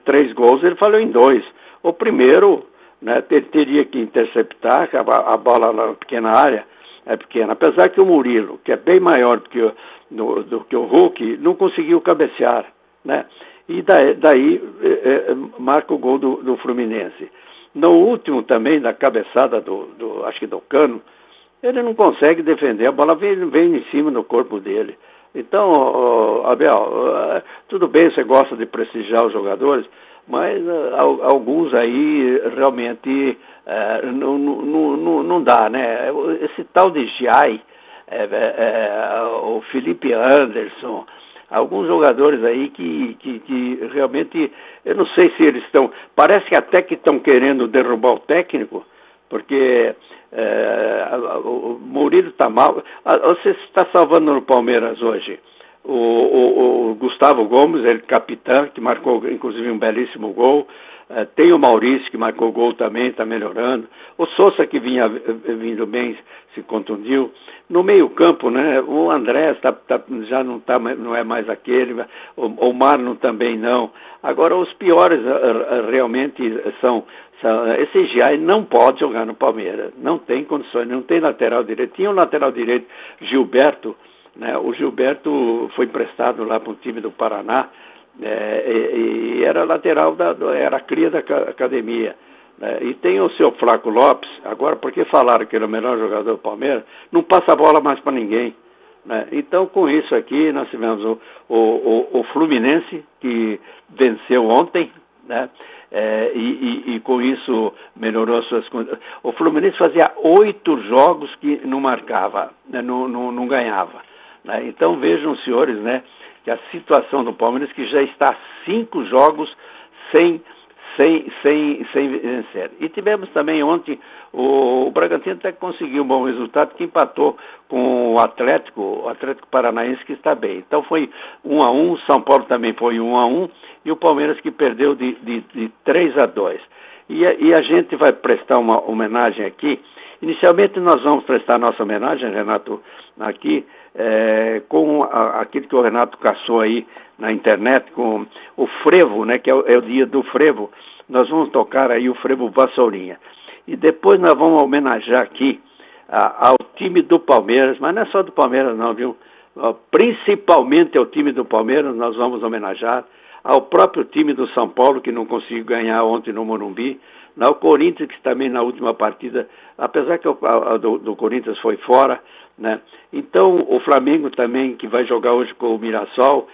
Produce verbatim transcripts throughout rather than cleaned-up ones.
três gols, ele falhou em dois. O primeiro, né, ele teria que interceptar, a, a bola na pequena área é pequena. Apesar que o Murilo, que é bem maior do que o, do, do que o Hulk, não conseguiu cabecear, né? E daí, daí é, é, marca o gol do, do Fluminense. No último também, na cabeçada do, do, acho que do Cano, ele não consegue defender, a bola vem, vem em cima do corpo dele. Então, oh, Abel, uh, tudo bem, você gosta de prestigiar os jogadores, mas uh, alguns aí realmente uh, não, não, não, não dá, né? Esse tal de Giai, é, é, o Felipe Anderson, alguns jogadores aí que, que, que realmente, eu não sei se eles estão, parece que até que estão querendo derrubar o técnico, porque é, o Murilo está mal. Você está salvando no Palmeiras hoje o, o, o Gustavo Gomes, ele capitão, que marcou inclusive um belíssimo gol. É, tem o Maurício, que marcou gol também, está melhorando. O Sousa, que vinha vindo bem, se contundiu. No meio campo, né, o André tá, tá, já não, tá, não é mais aquele, o, o Marlon também não. Agora, os piores realmente são... Esse Giai não pode jogar no Palmeiras, não tem condições, não tem lateral direito. Tinha um lateral direito, Gilberto, né? O Gilberto foi emprestado lá para o time do Paraná, é, e, e era lateral, da, era cria da academia. Né? E tem o seu Flaco Lopes, agora porque falaram que ele é o melhor jogador do Palmeiras, não passa a bola mais para ninguém. Né? Então, com isso aqui, nós tivemos o, o, o, o Fluminense, que venceu ontem, né? É, e, e, e com isso melhorou as suas condições. O Fluminense fazia oito jogos que não marcava, né? não, não, não ganhava. Né? Então vejam, senhores, né, que a situação do Palmeiras, que já está cinco jogos sem, sem, sem, sem vencer. E tivemos também ontem o, o Bragantino até que conseguiu um bom resultado, que empatou com o Atlético, o Atlético Paranaense, que está bem. Então foi um a um, São Paulo também foi um a um, e o Palmeiras que perdeu de, de, de três a dois. E a, e a gente vai prestar uma homenagem aqui. Inicialmente nós vamos prestar nossa homenagem, Renato, aqui, é, com a, aquilo que o Renato caçou aí na internet, com o frevo, né, que é o, é o dia do frevo. Nós vamos tocar aí o frevo Vassourinha. E depois nós vamos homenagear aqui a, ao time do Palmeiras, mas não é só do Palmeiras não, viu? Principalmente ao time do Palmeiras nós vamos homenagear, ao próprio time do São Paulo, que não conseguiu ganhar ontem no Morumbi, ao Corinthians, que também na última partida, apesar que o a, do, do Corinthians foi fora, né? Então o Flamengo também, que vai jogar hoje com o Mirassol,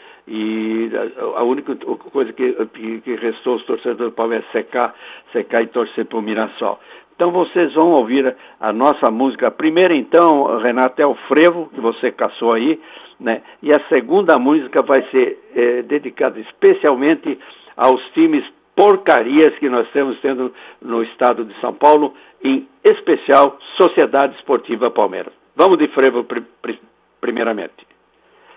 e a, a única coisa que, que, que restou os torcedores do Palmeiras é secar, secar e torcer para o Mirassol. Então vocês vão ouvir a nossa música. A primeira, então, Renato, é o frevo, que você caçou aí, né? E a segunda música vai ser é, dedicada especialmente aos times porcarias que nós temos tendo no estado de São Paulo, em especial Sociedade Esportiva Palmeiras. Vamos de frevo primeiramente.